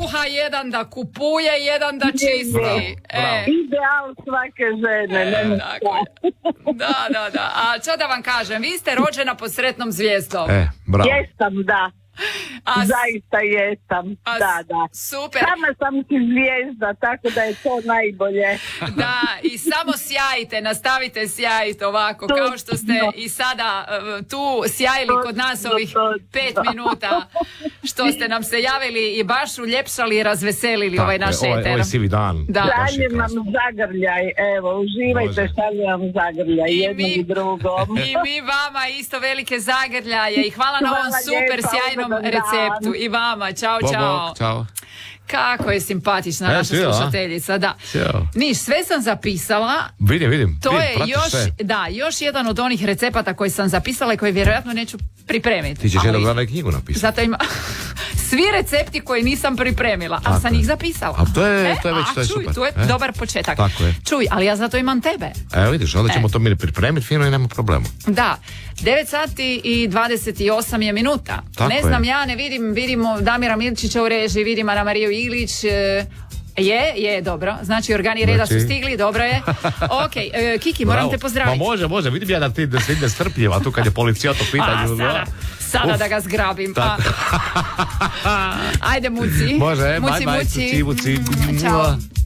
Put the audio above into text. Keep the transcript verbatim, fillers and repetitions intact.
kuha, jedan da kupuje, jedan da čisti. E. Ideal svake žene. E, ne da, da, da. A što da vam kažem, vi ste rođena pod sretnom zvijezdom. E, bravo. Jesam, da. A, Zaista jesam, a, da, da. Super. Sama sam ti zvijezda, tako da je to najbolje. Da, i samo sjajite, nastavite sjajiti ovako, kao što ste i sada uh, tu sjajili kod nas ovih pet minuta, što ste nam se javili i baš uljepšali i razveselili ovaj naš eter. Ovo je sivi dan. Da. Šaljem vam zagrljaj, evo, uživajte, šaljem vam zagrljaj, jednom i drugom. I mi vama isto velike zagrljaje i hvala na ovom super sjajnom receptu. I vama, čao, čao. Ćao. Kako je simpatična E, naša sjeo, slušateljica, da. Sjeo. Niš, sve sam zapisala. Vidim, vidim. To vidim, je pratiš još, sve. da, još jedan od onih recepata koji sam zapisala i koji vjerojatno neću pripremiti. Ti ćeš Ali jednog dana i knjigu napisati. Zato ima svi recepti koje nisam pripremila, ali sam je. ih zapisala. A to je, E, to je već, a, to je čuj, super. to je E? dobar početak. Tako je. Čuj, ali ja zato imam tebe. Evo vidiš, onda ćemo E. to mi pripremiti fino i nema problema. Da, devet sati i dvadeset osam je minuta. Tako ne znam, je. ja ne vidim, vidimo Damira Milčića u režiji, vidim Ana Mariju Ilić. e, Je, je, dobro. Znači, organi reda su Znači. stigli, dobro je. Ok, e, Kiki, moram Bravo. te pozdraviti. Ma može, može, vidim ja da ti da si nestrpljiva tu kad je policija to A, pitanju. sada, sada Uf. da ga zgrabim. Tako. A. Ajde, muci. Može, muci, bye, bye, muci. muci, muci. Ćao.